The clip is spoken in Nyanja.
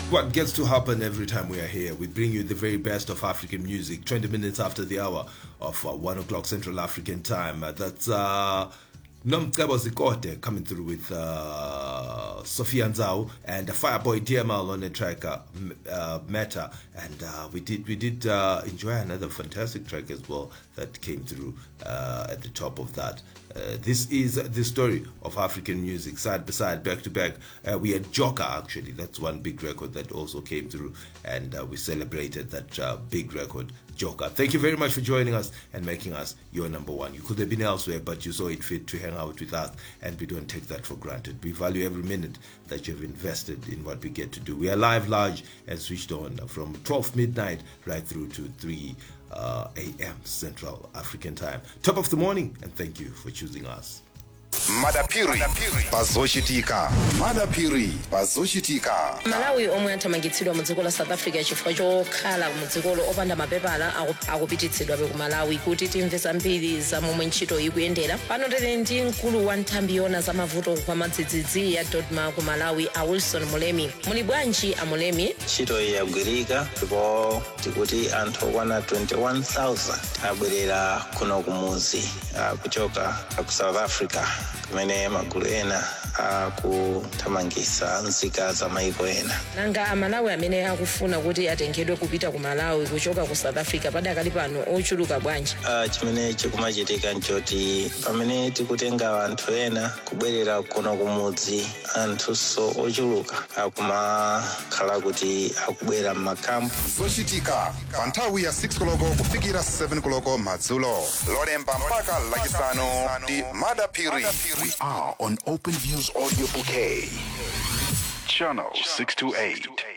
What gets to happen every time we are here? We bring you the very best of African music, 20 minutes after the hour of 1 o'clock Central African time. That's Nomcebo Zikote coming through with Sophia Nzau and Fireboy DML on the track Meta. And we did enjoy another fantastic track as well that came through at the top of that. This is the story of African music, side by side, back to back. We had Joker, actually. That's one big record that also came through, and we celebrated that big record, Joker. Thank you very much for joining us and making us your number one. You could have been elsewhere, but you saw it fit to hang out with us, and we don't take that for granted. We value every minute that you've invested in what we get to do. We are live, large, and switched on from 12 midnight right through to 3 a.m. Central African time. Top of the morning, and thank you for choosing us. Madapiri Pazoshitika. Madapiri Pazoshitika. Malawi omwe athamangitsidwa mu dziko la South Africa chifukwa chokhala mu dzikolo opanda mapepala akupititsidwa ku Malawi kuti timve zambiri za momwe ntchito ikuyendera. Pano tili ndi mkulu wa nthambi yona za mavuto kwa madzidzidzi ya Dodma ku Malawi, a Wilson Mulemi. Muli bwanji a Mulemi? Ntchito yagwirika ndipo tikuti anthu okwana 21,000 abwerera kuno kumuzi kuchoka ku South Africa, kumene magulu ena akuthamangitsa nzika za maiko ena. Nanga amalawi amene akufuna kuti atengedwe kupita ku Malawi kuchoka ku South Africa padakali pano ochuluka bwanji? Chimene chikumachitika nchoti pamene tikutenga anthu ena kubwerera kuno kumudzi, anthuso ochuluka akumakhala kuti akubwera m'makampu. Zochitika pa nthawi ya 6 koloko kufikira 7 koloko madzulo. Lolemba mpaka lachisanu ndi Madapiri. We are on Open Views Audio Bouquet. Channel 628.